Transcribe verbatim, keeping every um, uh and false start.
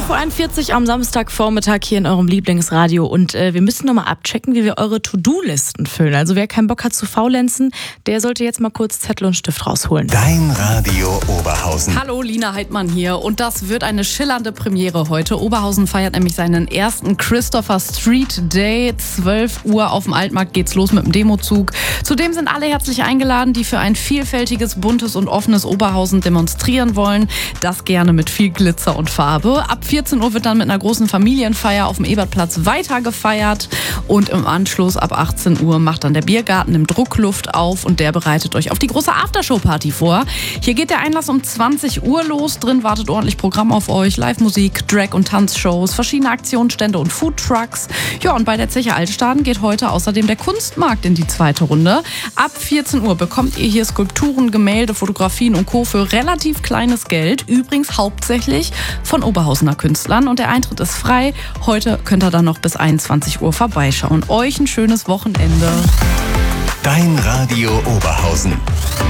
elf Uhr einundvierzig am Samstagvormittag hier in eurem Lieblingsradio und äh, wir müssen nochmal abchecken, wie wir eure To-Do-Listen füllen. Also wer keinen Bock hat zu faulenzen, der sollte jetzt mal kurz Zettel und Stift rausholen. Dein Radio Oberhausen. Hallo, Lina Heidmann hier und das wird eine schillernde Premiere heute. Oberhausen feiert nämlich seinen ersten Christopher Street Day. zwölf Uhr auf dem Altmarkt geht's los mit dem Demozug. Zudem sind alle herzlich eingeladen, die für ein vielfältiges, buntes und offenes Oberhausen demonstrieren wollen. Das gerne mit viel Glitzer und Farbe. Ab vierzehn Uhr wird dann mit einer großen Familienfeier auf dem Ebertplatz weiter gefeiert und im Anschluss ab achtzehn Uhr macht dann der Biergarten im Druckluft auf und der bereitet euch auf die große Aftershow-Party vor. Hier geht der Einlass um zwanzig Uhr los. Drin wartet ordentlich Programm auf euch. Live-Musik, Drag- und Tanzshows, verschiedene Aktionsstände und Foodtrucks. Ja, und bei der Zeche Altstaden geht heute außerdem der Kunstmarkt in die zweite Runde. Ab vierzehn Uhr bekommt ihr hier Skulpturen, Gemälde, Fotografien und Co. für relativ kleines Geld. Übrigens hauptsächlich von Oberhausener Künstlern und der Eintritt ist frei. Heute könnt ihr dann noch bis einundzwanzig Uhr vorbeischauen. Euch ein schönes Wochenende. Dein Radio Oberhausen.